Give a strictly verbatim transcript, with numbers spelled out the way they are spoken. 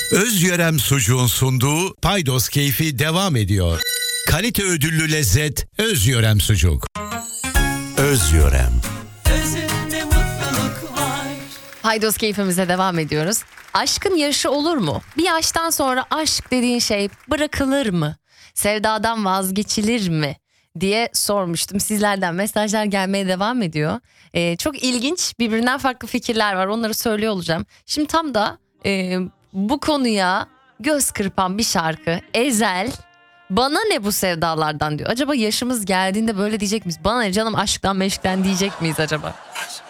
Özyörem Sucuğun sunduğu Paydos Keyfi devam ediyor. Kalite ödüllü lezzet Özyörem Sucuk. Özyörem. Özünde mutluluk var. Paydos keyfimize devam ediyoruz. Aşkın yaşı olur mu? Bir yaştan sonra aşk dediğin şey bırakılır mı? Sevdadan vazgeçilir mi? Diye sormuştum. Sizlerden mesajlar gelmeye devam ediyor. Ee, çok ilginç, birbirinden farklı fikirler var. Onları söylüyor olacağım. Şimdi tam da e, bu konuya göz kırpan bir şarkı. Ezel, bana ne bu sevdalardan diyor. Acaba yaşımız geldiğinde böyle diyecek miyiz? Bana ne canım aşktan meşkten diyecek miyiz acaba?